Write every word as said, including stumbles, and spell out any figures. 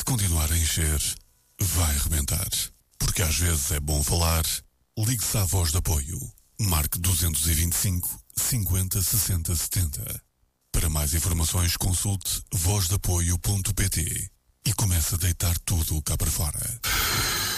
continuar a encher, vai rebentar. Porque às vezes é bom falar. Ligue-se à Voz de Apoio. Marque duzentos e vinte e cinco, cinquenta, sessenta, setenta. Para mais informações consulte voz de apoio ponto pt e comece a deitar tudo cá para fora.